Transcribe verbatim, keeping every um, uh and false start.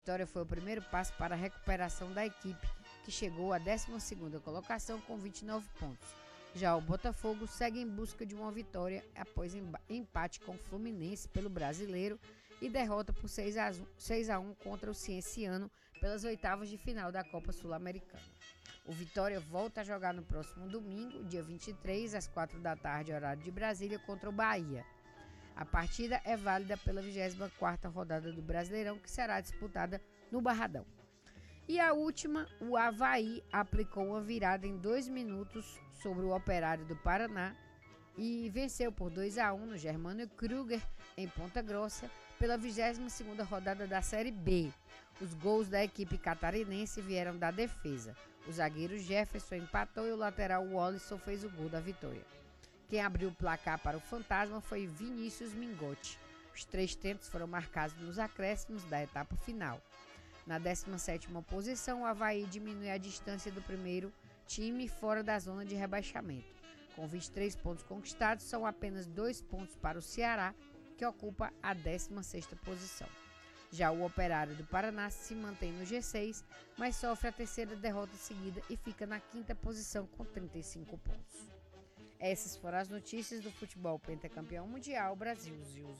vitória foi o primeiro passo para a recuperação da equipe, que chegou à décima segunda colocação com vinte e nove pontos. Já o Botafogo segue em busca de uma vitória após empate com o Fluminense pelo Brasileiro e derrota por seis a um contra o Cienciano pelas oitavas de final da Copa Sul-Americana. O Vitória volta a jogar no próximo domingo, dia vinte e três, às quatro da tarde, horário de Brasília, contra o Bahia. A partida é válida pela vigésima quarta rodada do Brasileirão, que será disputada no Barradão. E a última, o Avaí aplicou uma virada em dois minutos sobre o Operário do Paraná e venceu por dois a um no Germano Krüger, em Ponta Grossa, pela vigésima segunda rodada da Série B. Os gols da equipe catarinense vieram da defesa. O zagueiro Jefferson empatou e o lateral Wallison fez o gol da vitória. Quem abriu o placar para o Fantasma foi Vinícius Mingotti. Os três tentos foram marcados nos acréscimos da etapa final. Na décima sétima posição, o Avaí diminui a distância do primeiro time fora da zona de rebaixamento. Com vinte e três pontos conquistados, são apenas dois pontos para o Ceará, que ocupa a décima sexta posição. Já o Operário do Paraná se mantém no G seis, mas sofre a terceira derrota seguida e fica na quinta posição com trinta e cinco pontos. Essas foram as notícias do futebol pentacampeão mundial Brasil.